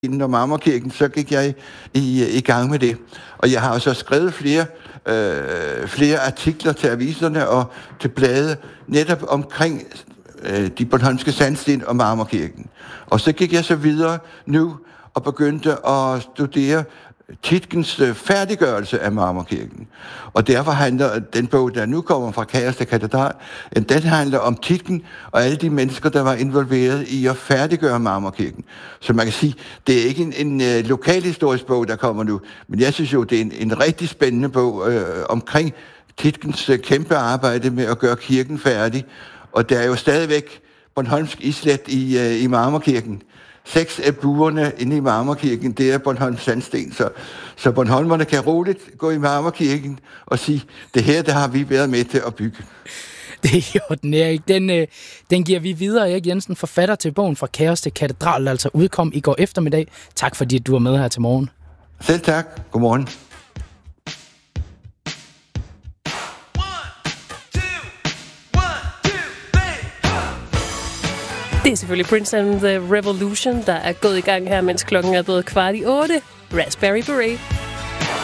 inden om Marmorkirken, så gik jeg i gang med det. Og jeg har så skrevet flere artikler til aviserne og til blade, netop omkring de bornholmske sandsten og Marmorkirken. Og så gik jeg så videre nu og begyndte at studere Tietgens færdiggørelse af Marmorkirken. Og derfor handler den bog, der nu kommer fra Kaos til Katedral, den handler om Tietgen og alle de mennesker, der var involveret i at færdiggøre Marmorkirken. Så man kan sige, det er ikke en lokalhistorisk bog, der kommer nu, men jeg synes jo, det er en rigtig spændende bog omkring Tietgens kæmpe arbejde med at gøre kirken færdig. Og der er jo stadigvæk bornholmsk islet i Marmorkirken. 6 af buerne inde i Marmorkirken, det er Bornholms sandsten. Så bornholmerne kan roligt gå i Marmorkirken og sige, det her, der har vi været med til at bygge. Det er jo den, Erik. Den giver vi videre. Erik Jensen, forfatter til bogen Fra Kaos til Katedral, altså udkom i går eftermiddag. Tak fordi du var med her til morgen. Selv tak. Godmorgen. Det er selvfølgelig Prince and the Revolution, der er gået i gang her, mens klokken er blevet 7:15. Raspberry Beret.